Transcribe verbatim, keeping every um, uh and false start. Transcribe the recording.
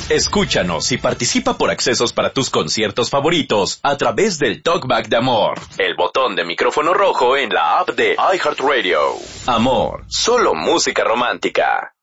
Escúchanos y participa por accesos para tus conciertos favoritos a través del Talkback de Amor, el botón de micrófono rojo en la app de iHeartRadio. Amor, solo música romántica.